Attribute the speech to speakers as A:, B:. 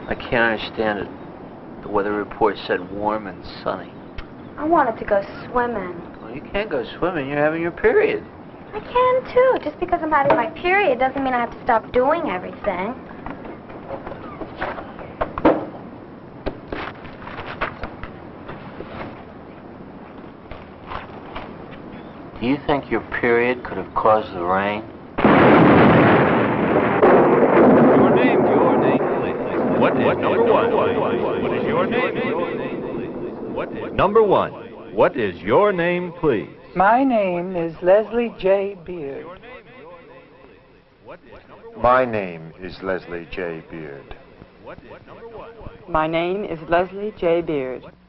A: I can't understand it. The weather report said warm and sunny.
B: I wanted to go swimming.
A: Well, you can't go swimming. You're having your period.
B: I can, too. Just because I'm having my period doesn't mean I have to stop doing everything.
A: Do you think your period could have caused the rain?
C: Your name, please. What is number one? What is your name, please? What is number one? What is your name, please?
D: My name is Leslie J. Beard.
E: My name is Leslie J. Beard.
D: My name is Leslie J. Beard.